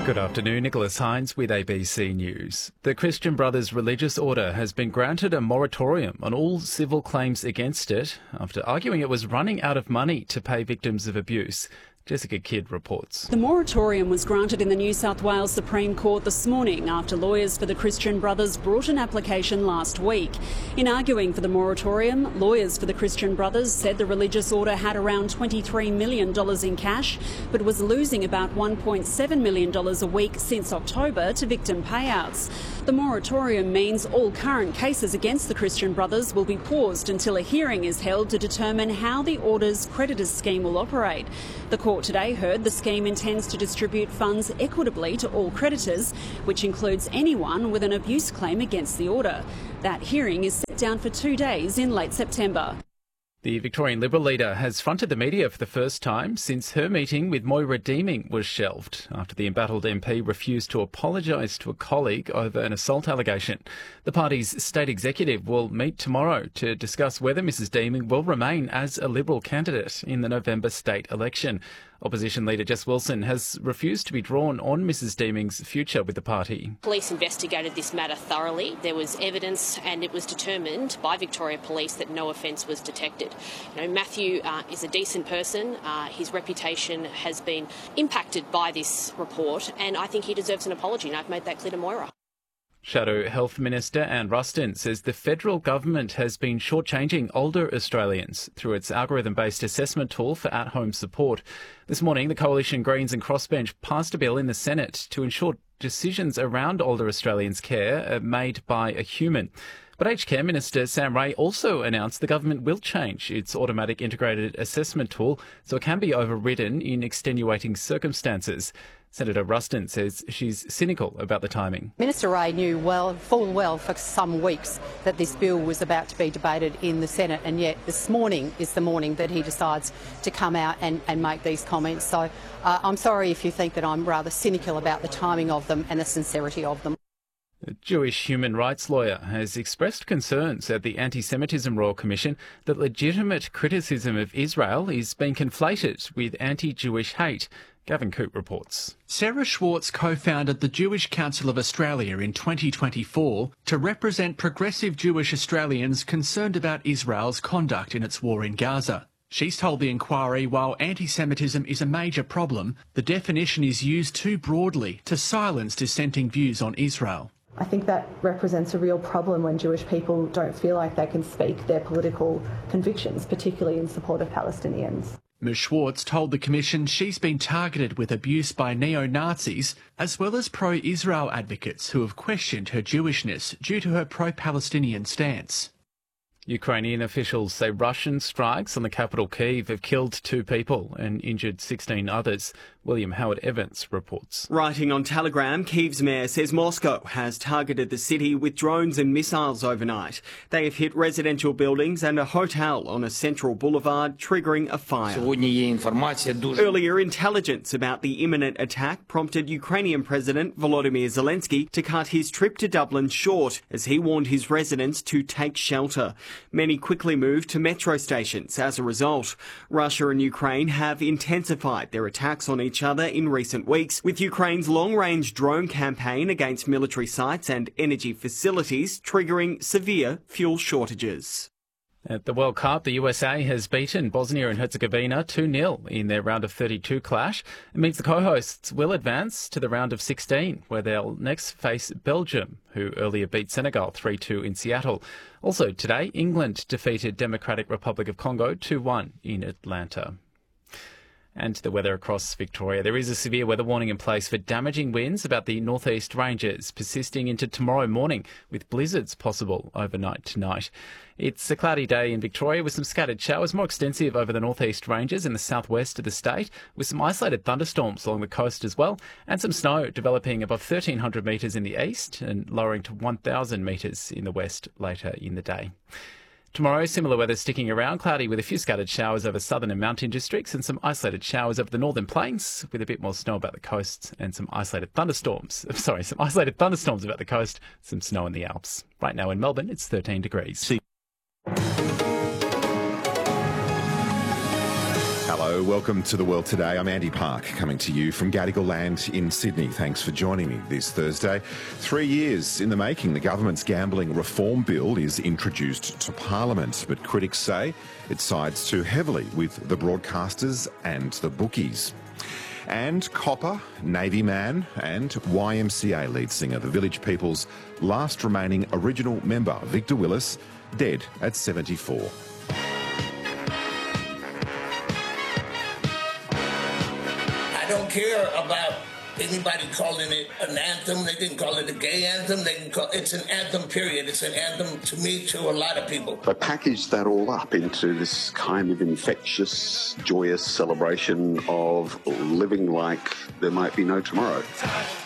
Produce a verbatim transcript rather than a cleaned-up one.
Good afternoon, Nicholas Hines with A B C News. The Christian Brothers Religious Order has been granted a moratorium on all civil claims against it after arguing it was running out of money to pay victims of abuse. Jessica Kidd reports. The moratorium was granted in the New South Wales Supreme Court this morning after lawyers for the Christian Brothers brought an application last week. In arguing for the moratorium, lawyers for the Christian Brothers said the religious order had around twenty-three million dollars in cash, but was losing about one point seven million dollars a week since October to victim payouts. The moratorium means all current cases against the Christian Brothers will be paused until a hearing is held to determine how the order's creditors scheme will operate. The court today heard the scheme intends to distribute funds equitably to all creditors, which includes anyone with an abuse claim against the order. That hearing is set down for two days in late September. The Victorian Liberal leader has fronted the media for the first time since her meeting with Moira Deeming was shelved after the embattled M P refused to apologise to a colleague over an assault allegation. The party's state executive will meet tomorrow to discuss whether Missus Deeming will remain as a Liberal candidate in the November state election. Opposition leader Jess Wilson has refused to be drawn on Missus Deeming's future with the party. Police investigated this matter thoroughly. There was evidence and it was determined by Victoria Police that no offence was detected. You know, Matthew uh, is a decent person. Uh, his reputation has been impacted by this report and I think he deserves an apology, and I've made that clear to Moira. Shadow Health Minister Anne Ruston says the federal government has been shortchanging older Australians through its algorithm-based assessment tool for at-home support. This morning, the Coalition Greens and Crossbench passed a bill in the Senate to ensure decisions around older Australians' care are made by a human. But Aged Care Minister Sam Ray also announced the government will change its automatic integrated assessment tool so it can be overridden in extenuating circumstances. Senator Ruston says she's cynical about the timing. Minister Ray knew well, full well for some weeks that this bill was about to be debated in the Senate, and yet this morning is the morning that he decides to come out and, and make these comments. So uh, I'm sorry if you think that I'm rather cynical about the timing of them and the sincerity of them. A Jewish human rights lawyer has expressed concerns at the Anti-Semitism Royal Commission that legitimate criticism of Israel is being conflated with anti-Jewish hate. Gavin Coote reports. Sarah Schwartz co-founded the Jewish Council of Australia in twenty twenty-four to represent progressive Jewish Australians concerned about Israel's conduct in its war in Gaza. She's told the inquiry while anti-Semitism is a major problem, the definition is used too broadly to silence dissenting views on Israel. I think that represents a real problem when Jewish people don't feel like they can speak their political convictions, particularly in support of Palestinians. Ms Schwartz told the Commission she's been targeted with abuse by neo-Nazis as well as pro-Israel advocates who have questioned her Jewishness due to her pro-Palestinian stance. Ukrainian officials say Russian strikes on the capital Kyiv have killed two people and injured sixteen others. William Howard Evans reports. Writing on Telegram, Kyiv's mayor says Moscow has targeted the city with drones and missiles overnight. They have hit residential buildings and a hotel on a central boulevard, triggering a fire. Earlier, intelligence about the imminent attack prompted Ukrainian President Volodymyr Zelensky to cut his trip to Dublin short as he warned his residents to take shelter. Many quickly moved to metro stations as a result. Russia and Ukraine have intensified their attacks on each other in recent weeks, with Ukraine's long-range drone campaign against military sites and energy facilities triggering severe fuel shortages. At the World Cup, the U S A has beaten Bosnia and Herzegovina two nil in their round of thirty-two clash. It means the co-hosts will advance to the round of sixteen, where they'll next face Belgium, who earlier beat Senegal three two in Seattle. Also today, England defeated Democratic Republic of Congo two one in Atlanta. And the weather across Victoria. There is a severe weather warning in place for damaging winds about the northeast ranges, persisting into tomorrow morning, with blizzards possible overnight tonight. It's a cloudy day in Victoria with some scattered showers, more extensive over the northeast ranges in the southwest of the state, with some isolated thunderstorms along the coast as well, and some snow developing above thirteen hundred metres in the east and lowering to one thousand metres in the west later in the day. Tomorrow, similar weather sticking around, cloudy with a few scattered showers over southern and mountain districts and some isolated showers over the northern plains with a bit more snow about the coasts and some isolated thunderstorms. Sorry, some isolated thunderstorms about the coast, some snow in the Alps. Right now in Melbourne, it's thirteen degrees. Hello. Hello, welcome to The World Today. I'm Andy Park, coming to you from Gadigal Land in Sydney. Thanks for joining me this Thursday. Three years in the making, the government's gambling reform bill is introduced to Parliament, but critics say it sides too heavily with the broadcasters and the bookies. And copper, Navy man and Y M C A lead singer, the Village People's last remaining original member, Victor Willis, dead at seventy-four. I don't care about anybody calling it an anthem. They didn't call it a gay anthem. They can call it's an anthem, period. It's an anthem to me, to a lot of people. They packaged that all up into this kind of infectious, joyous celebration of living like there might be no tomorrow.